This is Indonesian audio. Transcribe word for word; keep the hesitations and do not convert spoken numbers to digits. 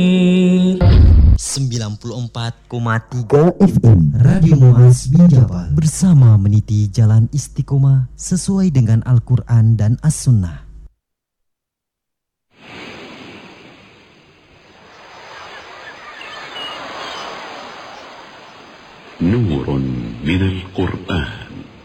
sembilan puluh empat koma tiga F M Radio Muaz Binjabal bersama meniti jalan istiqomah sesuai dengan Al-Quran dan As-Sunnah. نور من القرآن